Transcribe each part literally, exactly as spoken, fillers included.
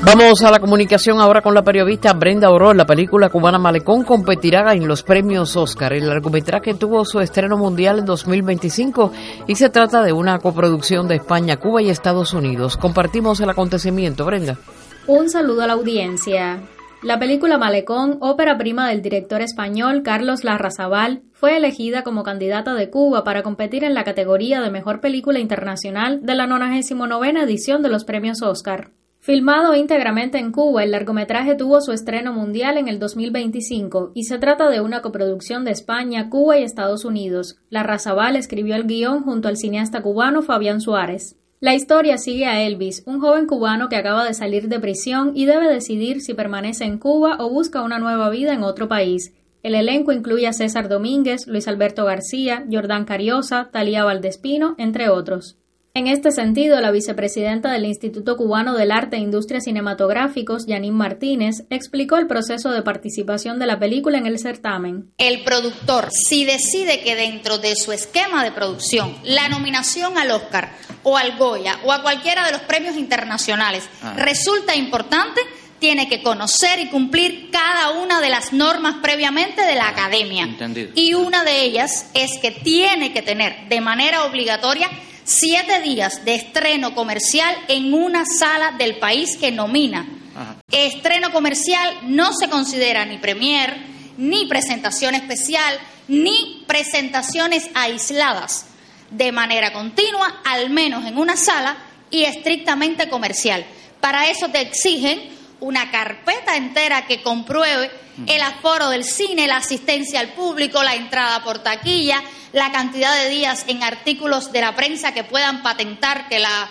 Vamos a la comunicación ahora con la periodista Brenda Orol. La película cubana Malecón competirá en los premios Oscar. El largometraje tuvo su estreno mundial en dos mil veinticinco y se trata de una coproducción de España, Cuba y Estados Unidos. Compartimos el acontecimiento, Brenda. Un saludo a la audiencia. La película Malecón, ópera prima del director español Carlos Larrazabal, fue elegida como candidata de Cuba para competir en la categoría de Mejor Película Internacional de la noventa y nueve edición de los premios Oscar. Filmado íntegramente en Cuba, el largometraje tuvo su estreno mundial en el dos mil veinticinco y se trata de una coproducción de España, Cuba y Estados Unidos. Larrazabal escribió el guión junto al cineasta cubano Fabián Suárez. La historia sigue a Elvis, un joven cubano que acaba de salir de prisión y debe decidir si permanece en Cuba o busca una nueva vida en otro país. El elenco incluye a César Domínguez, Luis Alberto García, Jordán Cariosa, Talía Valdespino, entre otros. En este sentido, la vicepresidenta del Instituto Cubano del Arte e Industrias Cinematográficos, Yanín Martínez, explicó el proceso de participación de la película en el certamen. El productor, si decide que dentro de su esquema de producción, la nominación al Oscar o al Goya o a cualquiera de los premios internacionales ah. resulta importante, tiene que conocer y cumplir cada una de las normas previamente de la academia. Entendido. Y una de ellas es que tiene que tener de manera obligatoria siete días de estreno comercial en una sala del país que nomina. Ajá. Estreno comercial no se considera ni premier, ni presentación especial, ni presentaciones aisladas, de manera continua, al menos en una sala, y estrictamente comercial. Para eso te exigen una carpeta entera que compruebe el aforo del cine, la asistencia al público, la entrada por taquilla, la cantidad de días en artículos de la prensa que puedan patentar que la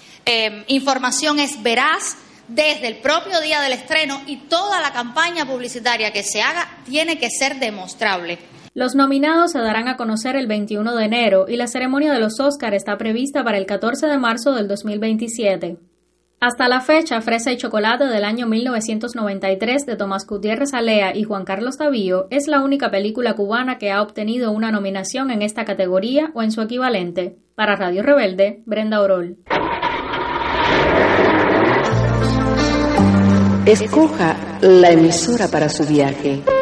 eh, información es veraz desde el propio día del estreno, y toda la campaña publicitaria que se haga tiene que ser demostrable. Los nominados se darán a conocer el veintiuno de enero y la ceremonia de los Óscar está prevista para el catorce de marzo del dos mil veintisiete. Hasta la fecha, Fresa y Chocolate del año mil novecientos noventa y tres de Tomás Gutiérrez Alea y Juan Carlos Tavío es la única película cubana que ha obtenido una nominación en esta categoría o en su equivalente. Para Radio Rebelde, Brenda Orol. Escoja la emisora para su viaje.